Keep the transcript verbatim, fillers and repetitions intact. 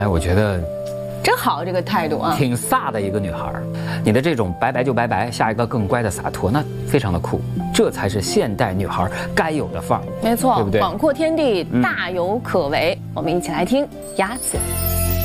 哎，我觉得真好，这个态度啊， 挺飒的一个女孩。你的这种拜拜就拜拜，下一个更乖的洒脱，那非常的酷。这才是现代女孩该有的范儿。 没错， 对不对？ 广阔天地，大有可为。嗯、我们一起来听《牙子》。